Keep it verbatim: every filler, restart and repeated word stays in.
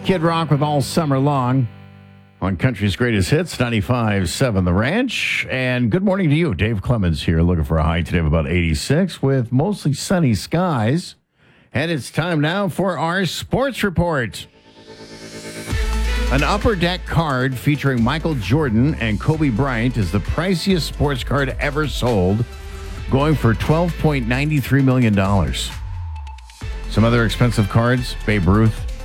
Kid Rock with All Summer Long on Country's Greatest Hits, ninety-five point seven The Ranch. And good morning to you. Dave Clemens here, looking for a high today of about eighty-six with mostly sunny skies. And it's time now for our sports report. An Upper Deck card featuring Michael Jordan and Kobe Bryant is the priciest sports card ever sold, going for twelve point nine three million dollars. Some other expensive cards: Babe Ruth,